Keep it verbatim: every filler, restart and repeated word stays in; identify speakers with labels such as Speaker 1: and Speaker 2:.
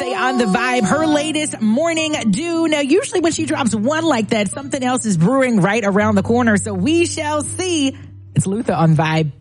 Speaker 1: Beyonce on the Vibe, her latest Morning Dew. Now, usually when she drops one like that, something else is brewing right around the corner. So we shall see. It's Luther on Vibe.